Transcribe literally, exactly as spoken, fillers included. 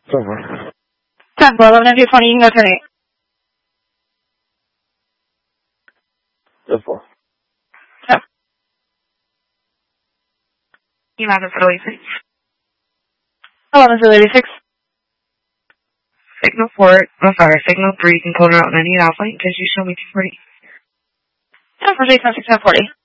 So far. ten four, eleven two twenty, you can go turn eight. So far. So. You have it for eighty-six. eleven zero eighty-six. Signal four, I'm sorry, signal three, you can code route ninety-eight Alpha, in case you show me two forty. ten four, six, ten forty.